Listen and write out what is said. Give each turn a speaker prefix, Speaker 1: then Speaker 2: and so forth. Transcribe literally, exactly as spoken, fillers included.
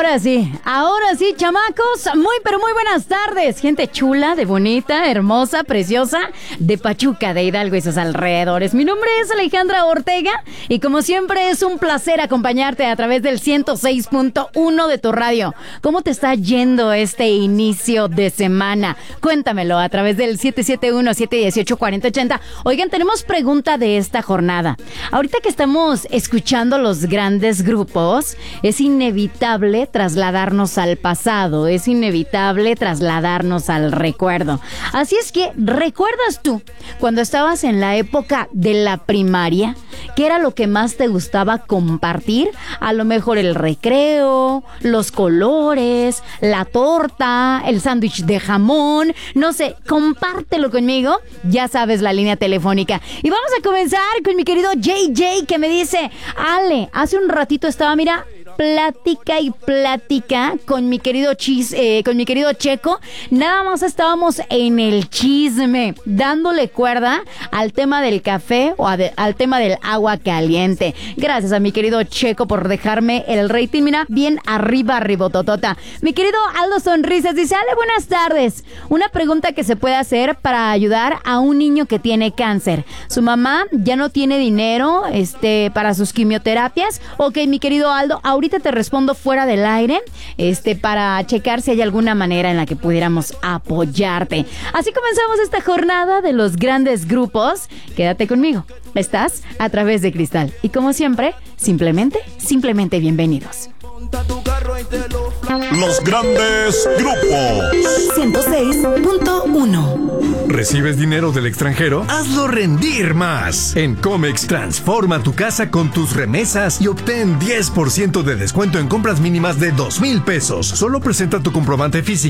Speaker 1: Ahora sí, ahora sí, chamacos, muy pero muy buenas tardes. Gente chula, de bonita, hermosa, preciosa, de Pachuca, de Hidalgo y sus alrededores. Mi nombre es Alejandra Ortega y como siempre es un placer acompañarte a través del ciento seis punto uno de tu radio. ¿Cómo te está yendo este inicio de semana? Cuéntamelo a través del siete siete uno, siete uno ocho, cuatro cero ocho cero. Oigan, tenemos pregunta de esta jornada. Ahorita que estamos escuchando los grandes grupos, es inevitable trasladarnos al pasado, es inevitable trasladarnos al recuerdo. Así es que, ¿recuerdas tú cuando estabas en la época de la primaria? ¿Qué era lo que más te gustaba compartir? A lo mejor el recreo, los colores, la torta, el sándwich de jamón, no sé, compártelo conmigo. Ya sabes la línea telefónica. Y vamos a comenzar con mi querido J J, que me dice: Ale, hace un ratito estaba, mira, plática y plática con mi querido Chis, eh, con mi querido Checo. Nada más estábamos en el chisme, dándole cuerda al tema del café o a de, al tema del agua caliente. Gracias a mi querido Checo por dejarme el rating, mira, bien arriba, arribototota. Mi querido Aldo Sonrisas dice: Ale, buenas tardes. Una pregunta que se puede hacer para ayudar a un niño que tiene cáncer. Su mamá ya no tiene dinero este, para sus quimioterapias. Ok, mi querido Aldo, ahorita te respondo fuera del aire, este, para checar si hay alguna manera en la que pudiéramos apoyarte. Así comenzamos esta jornada de los grandes grupos. Quédate conmigo. Estás a través de Cristal. Y como siempre, simplemente, simplemente bienvenidos.
Speaker 2: Los grandes grupos.
Speaker 3: ciento seis punto uno.
Speaker 4: ¿Recibes dinero del extranjero? Hazlo rendir más. En Comex, transforma tu casa con tus remesas y obtén diez por ciento de descuento en compras mínimas de dos mil pesos. Solo presenta tu comprobante físico